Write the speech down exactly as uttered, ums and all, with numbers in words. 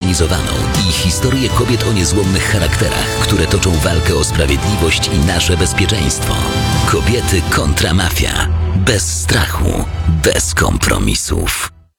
zorganizowaną i historię kobiet o niezłomnych charakterach, które toczą walkę o sprawiedliwość i nasze bezpieczeństwo. Kobiety kontra mafia. Bez strachu, bez kompromisów.